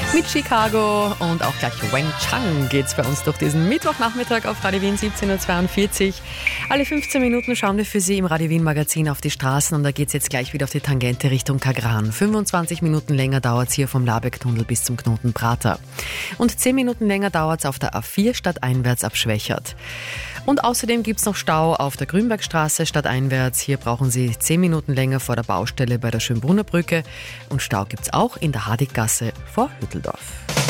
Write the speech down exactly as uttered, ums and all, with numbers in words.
Mit Chicago und auch gleich Wang Chang geht's bei uns durch diesen Mittwochnachmittag auf Radio Wien siebzehn Uhr zweiundvierzig. Alle fünfzehn Minuten schauen wir für Sie im Radio Wien Magazin auf die Straßen und da geht's jetzt gleich wieder auf die Tangente Richtung Kagran. fünfundzwanzig Minuten länger dauert's hier vom Labeck-Tunnel bis zum Knoten Prater. Und zehn Minuten länger dauert's auf der A vier stadteinwärts ab Schwächert. Und außerdem gibt's noch Stau auf der Grünbergstraße stadteinwärts. Hier brauchen Sie zehn Minuten länger vor der Baustelle bei der Schönbrunner Brücke. Und Stau gibt's auch in der Hadiggasse vor Hütteldorf.